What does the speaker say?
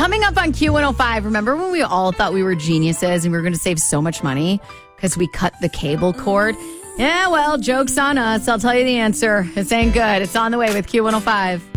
Coming up on Q105, remember when we all thought we were geniuses and we were going to save so much money because we cut the cable cord? Yeah, well, joke's on us. I'll tell you the answer. This ain't good. It's on the way with Q105.